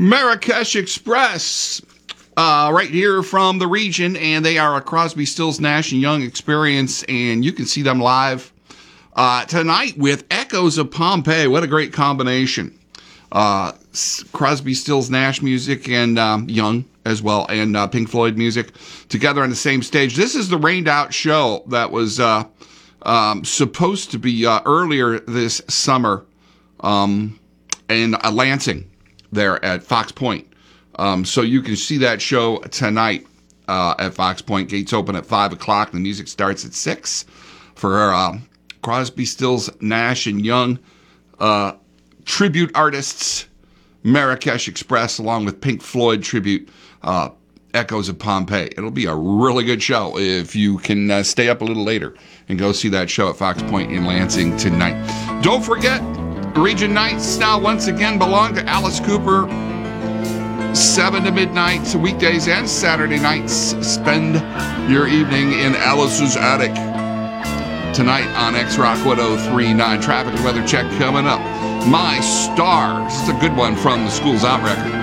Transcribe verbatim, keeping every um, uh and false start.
Marrakesh Express, uh, right here from the region, and they are a Crosby, Stills, Nash and Young experience, and you can see them live uh, tonight with Echoes of Pompeii. What a great combination. Uh, Crosby, Stills, Nash music and um, Young as well, and uh, Pink Floyd music together on the same stage. This is the rained out show that was uh, um, supposed to be uh, earlier this summer um, in uh, Lansing there at Fox Point. Um, so you can see that show tonight uh, at Fox Point. Gates open at five o'clock. The music starts at six for uh, Crosby, Stills, Nash and Young uh, tribute artists, Marrakesh Express, along with Pink Floyd tribute, uh, Echoes of Pompeii. It'll be a really good show if you can uh, stay up a little later and go see that show at Fox Point in Lansing tonight. Don't forget, Region Nights now once again belong to Alice Cooper. seven to midnight, weekdays and Saturday nights. Spend your evening in Alice's attic. Tonight on X-Rock one oh three point nine. Traffic and weather check coming up. My Stars. It's a good one from the Schools Out record.